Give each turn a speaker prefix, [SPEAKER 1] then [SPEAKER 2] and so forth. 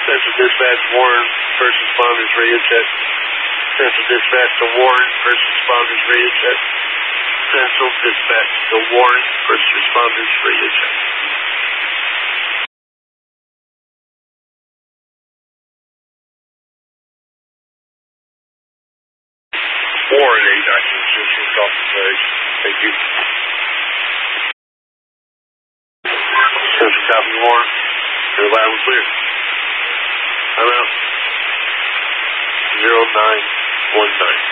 [SPEAKER 1] Central Dispatch, Warren, first responders, radio check. Central Dispatch to Warren, first responders, radio check. Central Dispatch to Warren, first responders, radio check. Warren, 819, off the page. Thank you. Central copy, Warren. You're loud and clear. I'm out. 0919.